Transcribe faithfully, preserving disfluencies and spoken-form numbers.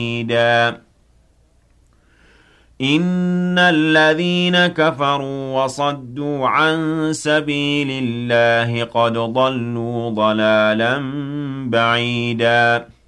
إِنَّ الَّذِينَ كَفَرُوا وَصَدُّوا عَن سَبِيلِ اللَّهِ قَدْ ضَلُّوا ضَلَالًا بَعِيدًا